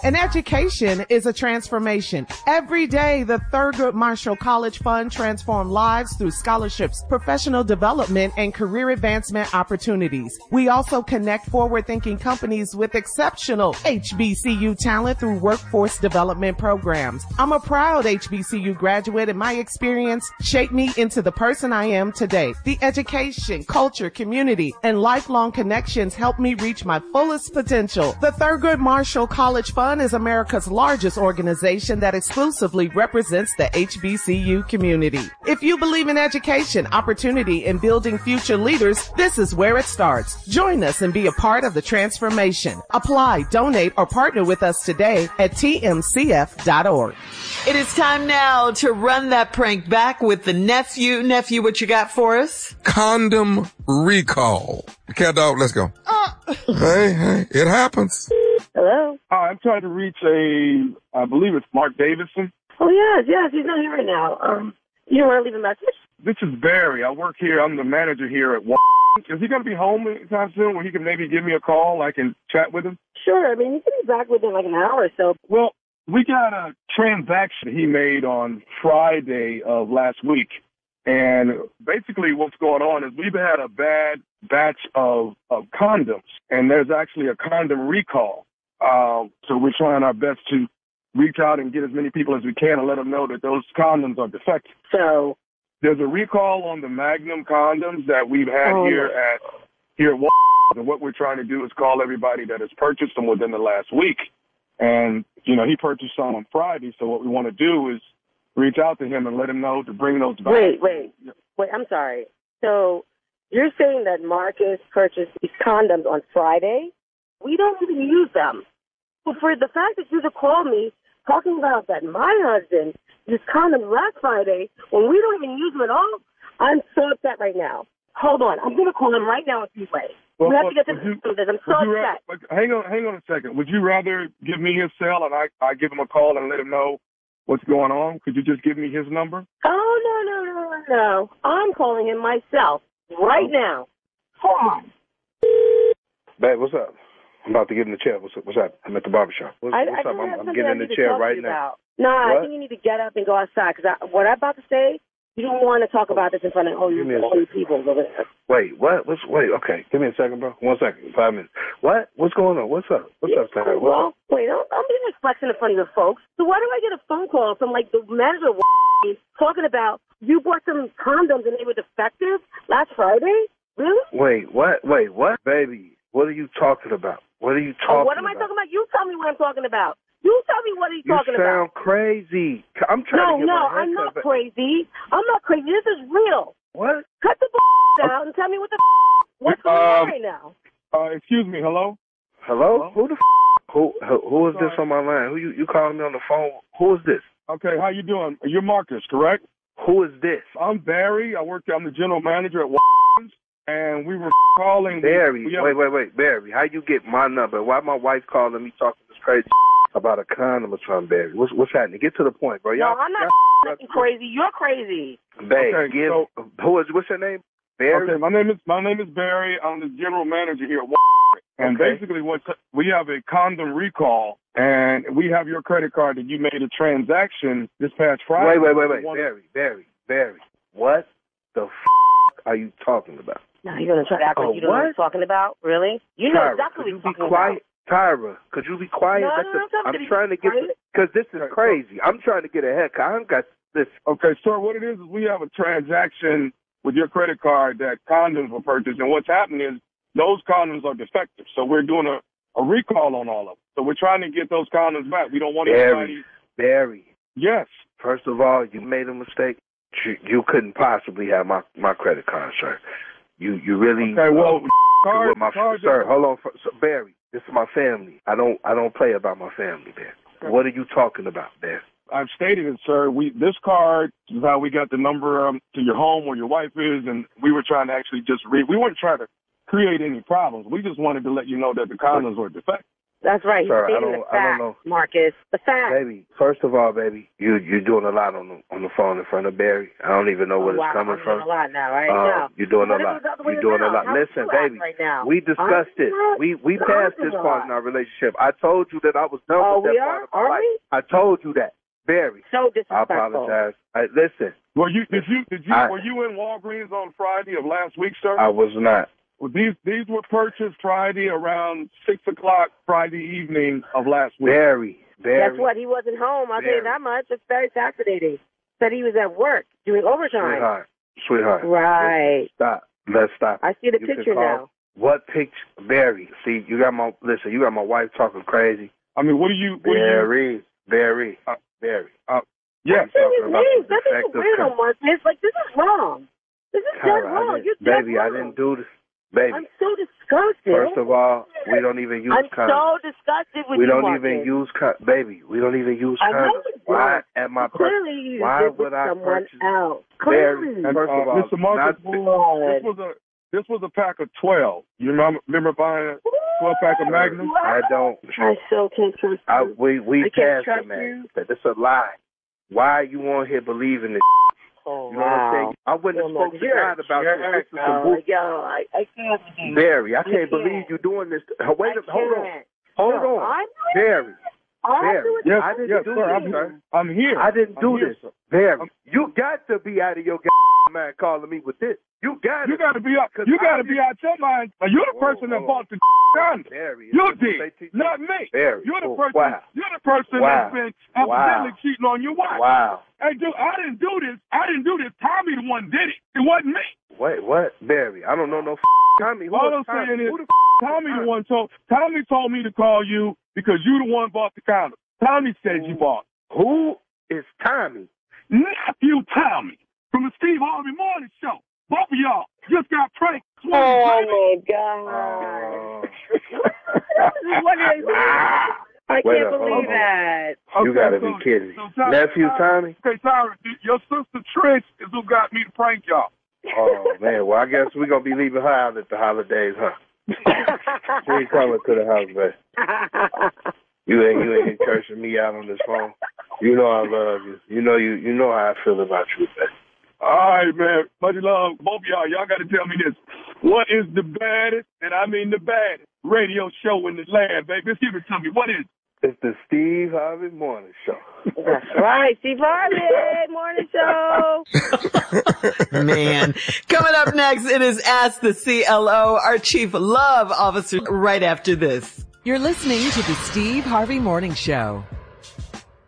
An education is a transformation. Every day, the Thurgood Marshall College Fund transforms lives through scholarships, professional development, and career advancement opportunities. We also connect forward-thinking companies with exceptional HBCU talent through workforce development programs. I'm a proud HBCU graduate, and my experience shaped me into the person I am today. The education, culture, community, and lifelong connections help me reach my fullest potential. The Thurgood Marshall College Fund is America's largest organization that exclusively represents the HBCU community. If you believe in education, opportunity, and building future leaders, this is where it starts. Join us and be a part of the transformation. Apply, donate, or partner with us today at tmcf.org. It is time now to run that prank back with the nephew. Nephew, what you got for us? Condom recall. Cat dog, let's go. Hey, it happens. Hello? I'm trying to reach I believe it's Mark Davidson. Oh, yes, he's not here right now. You don't want to leave a message? This is Barry. I work here. I'm the manager here at Is he going to be home anytime soon where he can maybe give me a call? I can chat with him? Sure. I mean, he can be back within like an hour or so. Well, we got a transaction he made on Friday of last week. And basically what's going on is we've had a bad batch of condoms, and there's actually a condom recall. So we're trying our best to reach out and get as many people as we can and let them know that those condoms are defective. So there's a recall on the Magnum condoms that we've had here at Walmart. And what we're trying to do is call everybody that has purchased them within the last week. And, you know, he purchased some on Friday. So what we want to do is reach out to him and let him know to bring those back. Wait, I'm sorry. So you're saying that Marcus purchased these condoms on Friday? We don't even use them. But for the fact that you just called me talking about that my husband used condoms last Friday when we don't even use them at all, I'm so upset right now. Hold on. I'm going to call him right now in 3 ways. We have to get to this. I'm so upset. Hang on a second. Would you rather give me his cell and I give him a call and let him know what's going on? Could you just give me his number? Oh, no. I'm calling him myself right now. Hold on. Babe, what's up? I'm about to get in the chair. What's up? I'm at the barbershop. What's up? I'm getting in the chair right now. I think you need to get up and go outside, because what I'm about to say, you don't want to talk about this in front of all you people over there. Wait, what? Wait, okay. Give me a second, bro. 1 second. 5 minutes. What? What's going on? What's up? Wait, I'm being flexing in front of the folks. So why do I get a phone call from, like, the manager of talking about you bought some condoms and they were defective last Friday? Really? Wait, what? Baby, what are you talking about? What am I talking about? You tell me what I'm talking about. You tell me what he's talking about. You sound crazy. I'm trying to get my I'm not crazy. I'm not crazy. This is real. What? Cut the out and tell me what's going on right now. Excuse me. Hello? Hello? Who the Who is this on my line? Who you calling me on the phone? Who is this? Okay, how you doing? You're Marcus, correct? Who is this? I'm Barry. I'm the general manager at and we were calling. Barry, wait, Barry. How you get my number? Why my wife calling me talking this crazy about a condom or something, Barry? What's happening? Get to the point, bro. No, I'm not crazy. You're crazy. Babe, what's your name? Barry? Okay, my name is Barry. I'm the general manager here at And basically we have a condom recall, and we have your credit card that you made a transaction this past Friday. Wait. Barry. What the are you talking about? No, you're going to try to act like you don't know what you're talking about? Really? You know exactly what you're talking about. Tyra, could you be quiet? No, I'm trying to get, because this is crazy. I'm trying to get ahead. I don't got this. Okay, sir, what it is we have a transaction with your credit card that condoms were purchased, and what's happening is those condoms are defective. So we're doing a recall on all of them. So we're trying to get those condoms back. We don't want anybody. Barry. Yes. First of all, you made a mistake. You couldn't possibly have my credit card, sir. You really. Okay, well, sir, hold on, Barry. This is my family. I don't play about my family, Barry. Okay. What are you talking about, Barry? I've stated it, sir. This card is how we got the number to your home where your wife is, and we were trying to actually just read. We weren't trying to create any problems. We just wanted to let you know that the condoms were defective. That's right. Sir, He's I don't know. Marcus. The fact. Baby, first of all, baby, you're doing a lot on the phone in front of Barry. I don't even know where it's coming from. I'm doing a lot now, right? Now. You're doing a lot. You're doing a lot. Listen, baby, we discussed it. We passed this part in our relationship. I told you that I was done with that part of my life. I told you that. Barry. So disrespectful. I apologize. Listen. Were you in Walgreens on Friday of last week, sir? I was not. Well, these were purchased Friday around 6:00 Friday evening of last week. Barry. Guess what? He wasn't home. I'll tell you that much. It's very fascinating. Said he was at work doing overtime. Sweetheart. Right. Stop. Let's stop. I see the picture now. What picture? Barry. See, you got my wife talking crazy. I mean, what do you? Barry. Yes. Nothing weird, Marcus. Like, this is wrong. This is dead wrong. You're dead baby, wrong. I didn't do this. Baby. I'm so disgusted. First of all, we don't even use condoms. I'm so disgusted with you, We don't Marcus. even use baby. We don't even use condoms. Why at my Clearly you why did would I someone purchase? else. Barry, first of all, Mr. Marcus, this was a pack of 12. You remember buying a 12-pack of Magnum? I don't. I so can't trust you. We passed trust it, man. It's a lie. Why you on here believing this? Oh, you know what I'm saying? I wouldn't have spoke to God about this. This is some bullshit. I can't. Barry, I can't believe you doing this. Hold on. Barry. Yes, I didn't do this, sir. I'm here. I didn't do this. Barry, you got to be out of your mind calling me with this. You got to be out. You got to be out your mind. You're the person that bought the gun. Barry, you did, not me. Barry, you're the person. Wow. You're the person that's been accidentally cheating on your wife. Wow. Hey, dude, I didn't do this. Tommy the one did it. It wasn't me. Wait, what, Barry? I don't know no Tommy. All I'm saying is, Tommy told me to call you because you the one bought the condom. Tommy said you bought. Who is Tommy? Nephew Tommy from the Steve Harvey Morning Show. Both of y'all just got pranked. Oh my God! I can't believe that. You gotta be kidding. Nephew Tommy? Okay, Tyra, your sister Trish is who got me to prank y'all. Oh man, well I guess we're gonna be leaving her out at the holidays, huh? She ain't coming to the house, baby. You ain't cursing me out on this phone. You know I love you. You know how I feel about you, baby. All right, man. Much love, both of y'all. Y'all got to tell me this. What is the baddest, and I mean the baddest, radio show in the land, baby? Just give it to me. What is it? It's the Steve Harvey Morning Show. That's right, Steve Harvey Morning Show. Man. Coming up next, it is Ask the CLO, our Chief Love Officer, right after this. You're listening to the Steve Harvey Morning Show.